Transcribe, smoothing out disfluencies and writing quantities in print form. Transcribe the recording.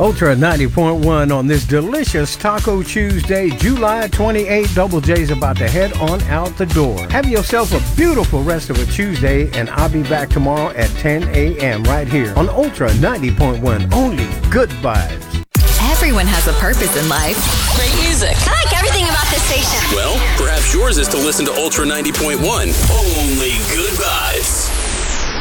Ultra 90.1 on this delicious Taco Tuesday, July 28. Double J's about to head on out the door. Have yourself a beautiful rest of a Tuesday, and I'll be back tomorrow at 10 a.m. right here on Ultra 90.1. Only good vibes. Everyone has a purpose in life. Great music. I like everything about this station. Well, perhaps yours is to listen to Ultra 90.1. Only good vibes.